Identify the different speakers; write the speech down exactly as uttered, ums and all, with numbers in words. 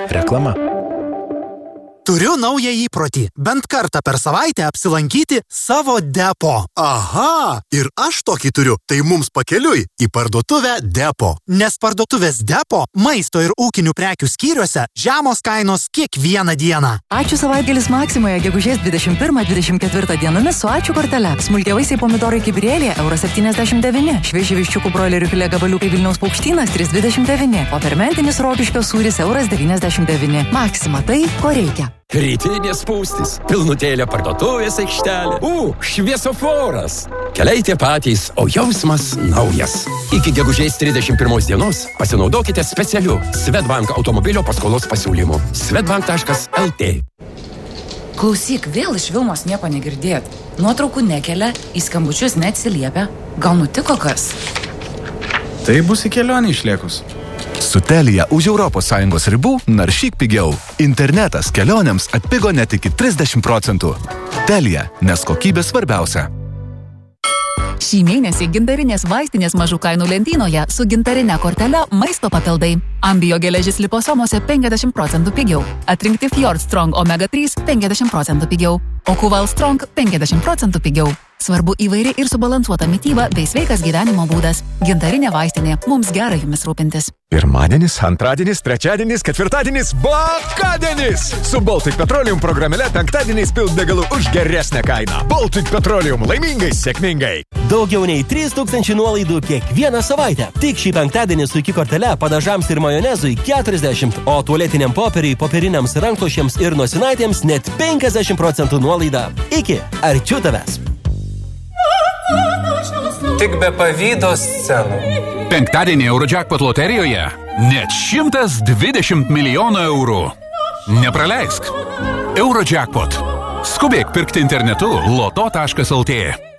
Speaker 1: Reklama.
Speaker 2: Turiu naują įprotį. Bent kartą per savaitę apsilankyti savo depo.
Speaker 3: Aha, ir aš tokį turiu. Tai mums pakeliui į parduotuvę Depo.
Speaker 2: Nes parduotuvės Depo maisto ir ūkinių prekių skyriuose žemos kainos kiekvieną dieną.
Speaker 4: Ačiū savaitgalis Maksimoje gegužės dvidešimt pirmą dvidešimt ketvirtą dienomis su ačiū kortele. Smulkiavaisiai pomidorai kibirėlė euro septyniasdešimt devyni. Švieži viščiukų broilerių filė gabaliukai Vilniaus Paukštynas trys dvidešimt devyni. O fermentinis Rokiškio sūris euras devyniasdešimt devyni. Maksima tai, ko reikia.
Speaker 5: Rytinės spūstys, pilnutėlė parduotuvės aikštelė, u, šviesoforas. Keliai tie patys, o jausmas naujas. Iki gegužės trisdešimt pirmos dienos pasinaudokite specialiu Swedbank automobilio paskolos pasiūlymu. swedbank taškas lt.
Speaker 6: Klausyk, vėl iš Vilmos nieko negirdėt. Nuotraukų nekelia, į skambučius neatsiliepia. Gal nutiko kas?
Speaker 1: Tai bus į kelionį išliekus.
Speaker 7: Su Telia už Europos Sąjungos ribų naršyk pigiau. Internetas kelionėms atpigo net iki trisdešimt procentų. Telia, nes kokybė svarbiausia.
Speaker 4: Šį mėnesį gintarinės vaistinės mažų kainų lentynoje su gintarine kortele maisto papildai. Ambio geležis liposomose penkiasdešimt procentų pigiau. Atrinkti Fjord Strong omega trys penkiasdešimt procentų pigiau. O Kuval Strong penkiasdešimt procentų pigiau. Svarbu įvairi ir subalansuota mityba bei sveikas gyvenimo būdas. Gintarinė vaistinė. Mums gera jumis rūpintis.
Speaker 8: Pirmadienis, antradienis, trečiadienis, ketvirtadienis, bakadienis! Su Baltic Petroleum programėle penktadieniais pild degalų už geresnę kainą. Baltic Petroleum laimingai, sėkmingai.
Speaker 9: Daugiau nei trys tūkstančiai nuolaidų kiekvieną savaitę. Tik šį penktadienį su iki kortele padažams ir majonezui keturiasdešimt, o tualetiniam popieriui, popieriniams rankšluosčiams ir nosinaitėms net penkiasdešimt procentų nuolaida. Iki, arčiu tavęs.
Speaker 10: Tik be pavydo scenų.
Speaker 11: Penktadienį Eurojackpot loterijoje net šimtas dvidešimt milijonų eurų. Nepraleisk. Eurojackpot. Skubėk pirkti internetu loto taškas lt.